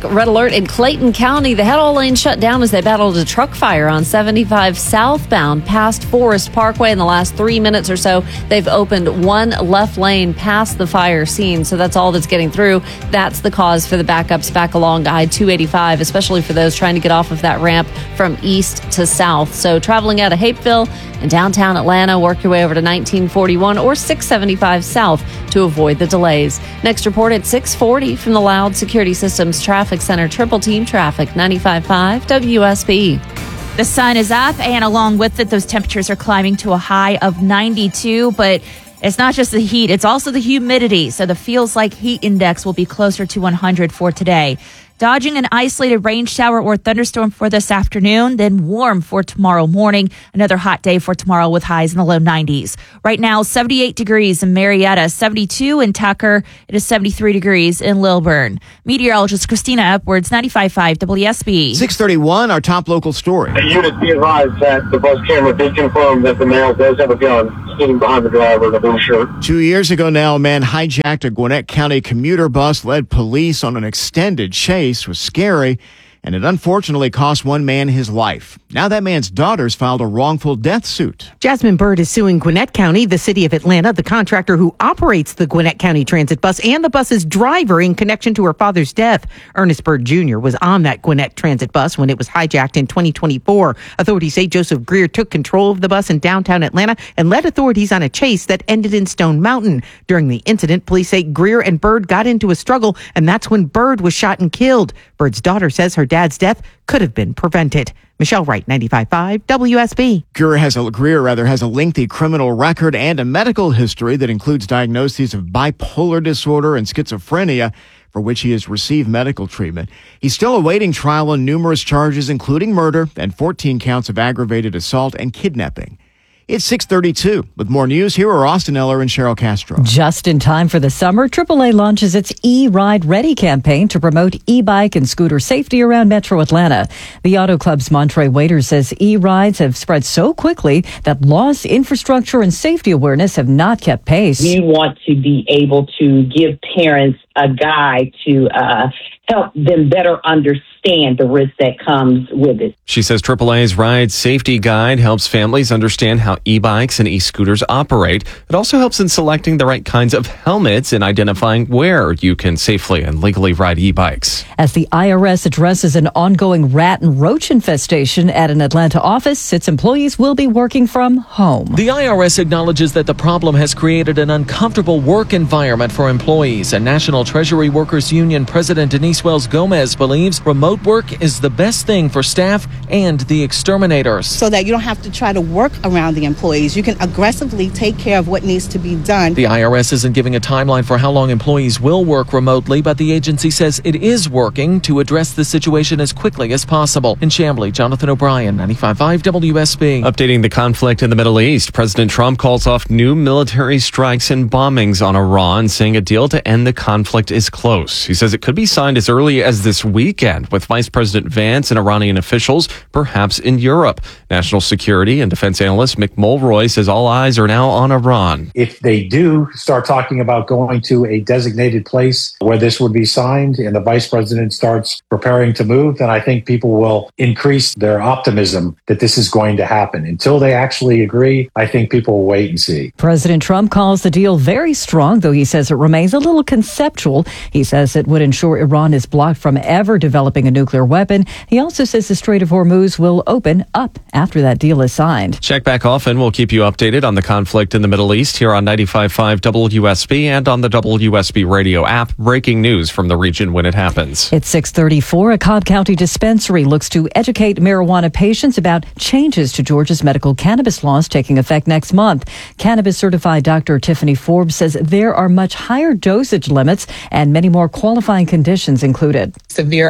traffic red alert in Clayton County. They had all lanes shut down as they battled a truck fire on seventy-five southbound past Forest Parkway. In the last three minutes or so, they've opened one left lane past the fire scene. So that's all that's getting through. That's the cause for the backups back along I two eighty-five, especially for those trying to get off of that ramp from east to south. So traveling out of Hapeville in downtown Atlanta, work your way over to nineteen forty-one or six seventy-five south to avoid the delays. Next report at six forty from the Loud Security Systems Traffic Center. Triple Team Traffic, ninety-five point five W S B. The sun is up, and along with it, those temperatures are climbing to a high of ninety-two, but it's not just the heat, it's also the humidity. So the feels like heat index will be closer to one hundred for today. Dodging an isolated rain shower or thunderstorm for this afternoon, then warm for tomorrow morning. Another hot day for tomorrow with highs in the low nineties. Right now, seventy-eight degrees in Marietta, seventy-two in Tucker. It is seventy-three degrees in Lilburn. Meteorologist Christina Upwards, ninety-five point five W S B. six thirty-one, our top local story. The unit be advised that the bus camera did confirm that the male does have a gun sitting behind the driver in a blue shirt. Two years ago now, a man hijacked a Gwinnett County commuter bus, led police on an extended chase. Was scary, and it unfortunately cost one man his life. Now that man's daughters filed a wrongful death suit. Jasmine Bird is suing Gwinnett County, the city of Atlanta, the contractor who operates the Gwinnett County Transit bus, and the bus's driver in connection to her father's death. Ernest Bird Junior was on that Gwinnett Transit bus when it was hijacked in twenty twenty-four. Authorities say Joseph Greer took control of the bus in downtown Atlanta and led authorities on a chase that ended in Stone Mountain. During the incident, police say Greer and Bird got into a struggle, and that's when Bird was shot and killed. Bird's daughter says her dad's death could have been prevented. Michelle Wright, ninety-five point five W S B. Greer has a Greer rather has a lengthy criminal record and a medical history that includes diagnoses of bipolar disorder and schizophrenia, for which he has received medical treatment. He's still awaiting trial on numerous charges, including murder and fourteen counts of aggravated assault and kidnapping. It's six thirty-two. With more news, here are Austin Eller and Cheryl Castro. Just in time for the summer, triple A launches its E-Ride Ready campaign to promote e-bike and scooter safety around Metro Atlanta. The Auto Club's Montre Waiter says e-rides have spread so quickly that laws, infrastructure, and safety awareness have not kept pace. We want to be able to give parents a guide to uh, help them better understand the risk that comes with it. She says triple A's Ride Safety Guide helps families understand how e-bikes and e-scooters operate. It also helps in selecting the right kinds of helmets and identifying where you can safely and legally ride e-bikes. As the I R S addresses an ongoing rat and roach infestation at an Atlanta office, its employees will be working from home. The I R S acknowledges that the problem has created an uncomfortable work environment for employees, and National Treasury Workers Union President Denise Wells Gomez believes remote work is the best thing for staff and the exterminators. So that you don't have to try to work around the employees. You can aggressively take care of what needs to be done. The I R S isn't giving a timeline for how long employees will work remotely, but the agency says it is working to address the situation as quickly as possible. In Chamblee, Jonathan O'Brien, ninety-five point five W S B. Updating the conflict in the Middle East, President Trump calls off new military strikes and bombings on Iran, saying a deal to end the conflict is close. He says it could be signed as early as this weekend, with Vice President Vance and Iranian officials, perhaps in Europe. National security and defense analyst Mick Mulroy says all eyes are now on Iran. If they do start talking about going to a designated place where this would be signed and the vice president starts preparing to move, then I think people will increase their optimism that this is going to happen. Until they actually agree, I think people will wait and see. President Trump calls the deal very strong, though he says it remains a little conceptual. He says it would ensure Iran is blocked from ever developing a nuclear weapon. He also says the Strait of Hormuz will open up after that deal is signed. Check back often. We'll keep you updated on the conflict in the Middle East here on ninety-five point five W S B and on the W S B radio app. Breaking news from the region when it happens. It's six thirty-four. A Cobb County dispensary looks to educate marijuana patients about changes to Georgia's medical cannabis laws taking effect next month. Cannabis certified Doctor Tiffany Forbes says there are much higher dosage limits and many more qualifying conditions included. Severe arthritis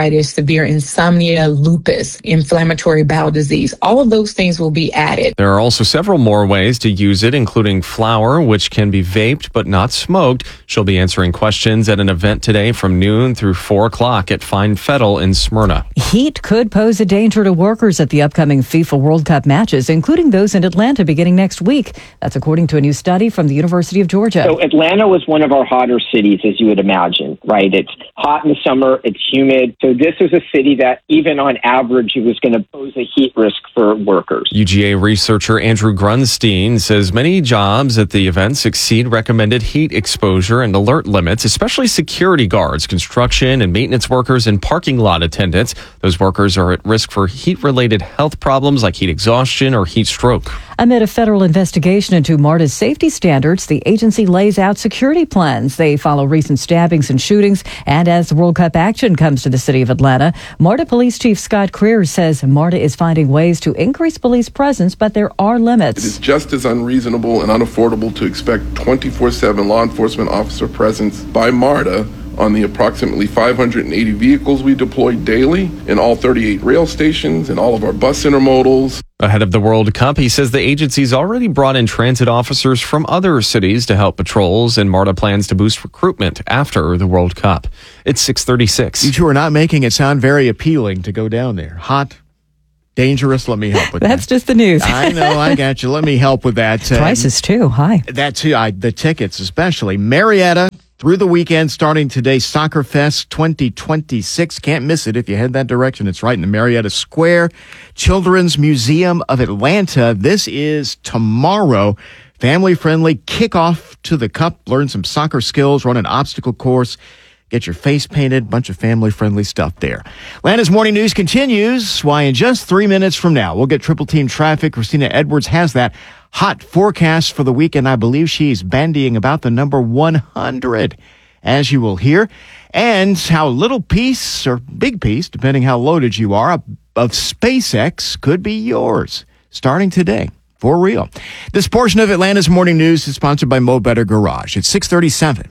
arthritis, severe insomnia, lupus, inflammatory bowel disease. All of those things will be added. There are also several more ways to use it, including flower, which can be vaped but not smoked. She'll be answering questions at an event today from noon through four o'clock at Fine Fettle in Smyrna. Heat could pose a danger to workers at the upcoming FIFA World Cup matches, including those in Atlanta beginning next week. That's according to a new study from the University of Georgia. So Atlanta was one of our hotter cities, as you would imagine, right? It's hot in the summer, it's humid. So this was a city that even on average, it was going to pose a heat risk for workers. U G A researcher Andrew Grunstein says many jobs at the events exceed recommended heat exposure and alert limits, especially security guards, construction and maintenance workers, and parking lot attendants. Those workers are at risk for heat-related health problems like heat exhaustion or heat stroke. Amid a federal investigation into MARTA's safety standards, the agency lays out security plans. They follow recent stabbings and shootings. And as the World Cup action comes to the city of Atlanta, MARTA Police Chief Scott Creer says MARTA is finding ways to increase police presence, but there are limits. It is just as unreasonable and unaffordable to expect twenty-four seven law enforcement officer presence by MARTA on the approximately five hundred eighty vehicles we deploy daily in all thirty-eight rail stations and all of our bus intermodals. Ahead of the World Cup, he says the agency's already brought in transit officers from other cities to help patrols, and MARTA plans to boost recruitment after the World Cup. It's six thirty-six. You two are not making it sound very appealing to go down there. Hot, dangerous. Let me help with That's that. just the news. I know. I got you. Let me help with that. Uh, Prices, too. High. That, too. I, the tickets, especially. Marietta. Through the weekend, starting today, Soccer Fest twenty twenty-six. Can't miss it if you head that direction. It's right in the Marietta Square. Children's Museum of Atlanta. This is tomorrow. Family-friendly kickoff to the Cup. Learn some soccer skills, run an obstacle course, get your face painted. Bunch of family-friendly stuff there. Atlanta's Morning News continues. Why, in just three minutes from now, we'll get Triple Team Traffic. Christina Edwards has that hot forecast for the weekend. I believe she's bandying about the number one hundred, as you will hear. And how little piece, or big piece, depending how loaded you are, of SpaceX could be yours starting today. For real. This portion of Atlanta's Morning News is sponsored by Mo Better Garage. It's six thirty-seven.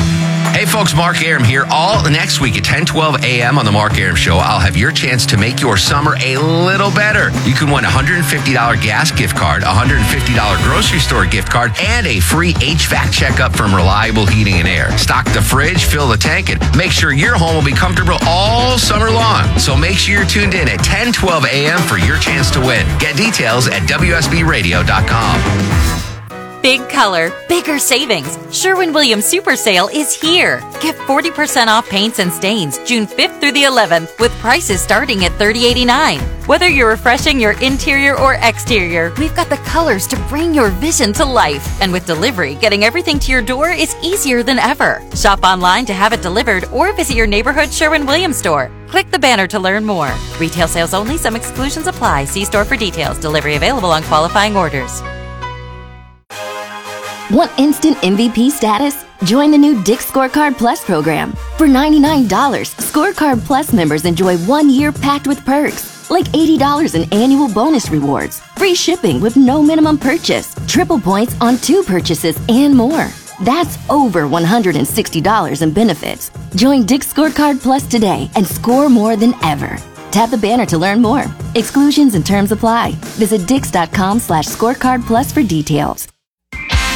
Hey folks, Mark Aram here. All next week at ten twelve a.m. on the Mark Aram Show, I'll have your chance to make your summer a little better. You can win a one hundred fifty dollars gas gift card, a one hundred fifty dollars grocery store gift card, and a free H V A C checkup from Reliable Heating and Air. Stock the fridge, fill the tank, and make sure your home will be comfortable all summer long. So make sure you're tuned in at ten twelve a.m. for your chance to win. Get details at W S B radio dot com. Big color, bigger savings. Sherwin-Williams Super Sale is here. Get forty percent off paints and stains June fifth through the eleventh with prices starting at thirty eighty-nine. Whether you're refreshing your interior or exterior, we've got the colors to bring your vision to life. And with delivery, getting everything to your door is easier than ever. Shop online to have it delivered or visit your neighborhood Sherwin-Williams store. Click the banner to learn more. Retail sales only. Some exclusions apply. See store for details. Delivery available on qualifying orders. Want instant M V P status? Join the new Dick's Scorecard Plus program. For ninety-nine dollars, Scorecard Plus members enjoy one year packed with perks, like eighty dollars in annual bonus rewards, free shipping with no minimum purchase, triple points on two purchases, and more. That's over one hundred sixty dollars in benefits. Join Dick's Scorecard Plus today and score more than ever. Tap the banner to learn more. Exclusions and terms apply. Visit dix.com slash scorecard plus for details.